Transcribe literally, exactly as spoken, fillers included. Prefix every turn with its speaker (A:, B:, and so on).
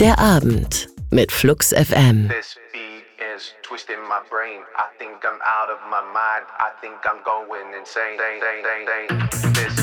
A: Der Abend mit Flux F M.
B: This beat is twisting my brain. I think I'm out of my mind. I think I'm going insane. This